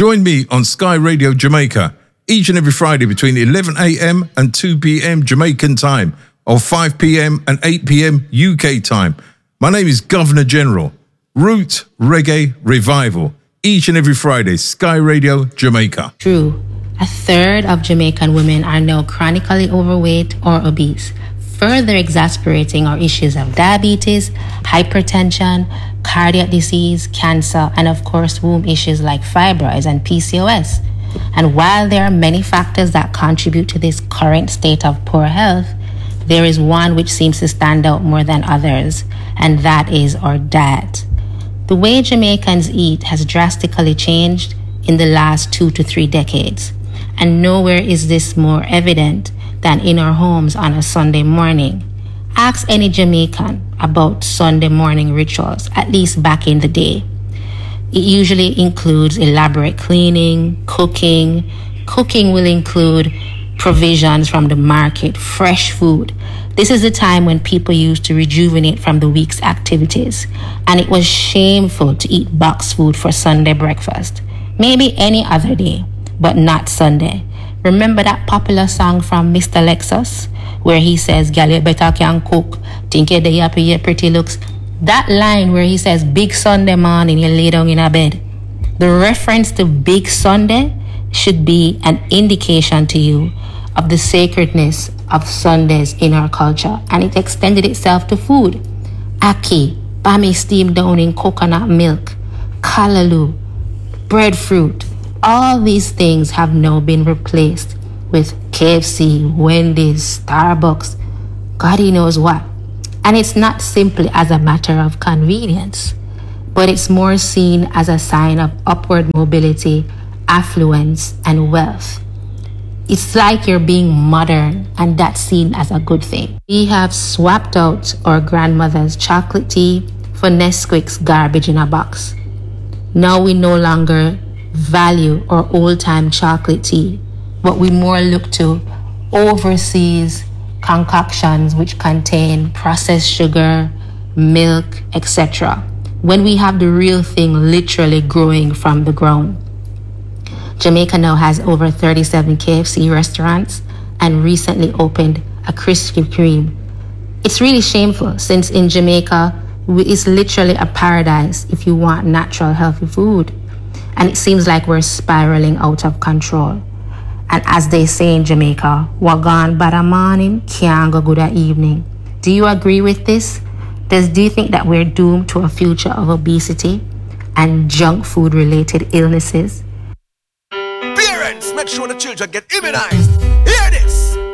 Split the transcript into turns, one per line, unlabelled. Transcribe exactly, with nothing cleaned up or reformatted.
Join me on Sky Radio Jamaica each and every Friday between eleven a.m. and two p.m. Jamaican time, or five p.m. and eight p.m. U K time. My name is Governor General. Root Reggae Revival, each and every Friday, Sky Radio Jamaica.
True. A third of Jamaican women are now chronically overweight or obese, further exacerbating our issues of diabetes, hypertension, cardiac disease, cancer, and of course, womb issues like fibroids and P C O S. And while there are many factors that contribute to this current state of poor health, there is one which seems to stand out more than others, and that is our diet. The way Jamaicans eat has drastically changed in the last two to three decades, and nowhere is this more evident than in our homes on a Sunday morning. Ask any Jamaican about Sunday morning rituals, at least back in the day. It usually includes elaborate cleaning, cooking. Cooking will include provisions from the market, fresh food. This is the time when people used to rejuvenate from the week's activities, and it was shameful to eat box food for Sunday breakfast. Maybe any other day, but not Sunday. Remember that popular song from Mister Lexus, where he says, "Girl, you better can cook. Think you're the happy, your pretty looks." That line where he says, "Big Sunday morning, you lay down in a bed." The reference to Big Sunday should be an indication to you of the sacredness of Sundays in our culture, and it extended itself to food. Ackee, bami steamed down in coconut milk, callaloo, breadfruit. All these things have now been replaced with K F C, Wendy's, Starbucks, God he knows what. And it's not simply as a matter of convenience, but it's more seen as a sign of upward mobility, affluence, and wealth. It's like you're being modern, and that's seen as a good thing. We have swapped out our grandmother's chocolate tea for Nesquik's garbage in a box. Now we no longer value our old-time chocolate tea, but we more look to overseas concoctions which contain processed sugar, milk, et cetera, when we have the real thing literally growing from the ground. Jamaica now has over thirty-seven K F C restaurants and recently opened a Krispy Kreme. It's really shameful, since in Jamaica, it's literally a paradise if you want natural, healthy food. And it seems like we're spiraling out of control. And as they say in Jamaica, what gone bad a morning can't go good a evening. Do you agree with this? Does do you think that we're doomed to a future of obesity and junk food related illnesses?
Parents, make sure the children get immunized. Hear this.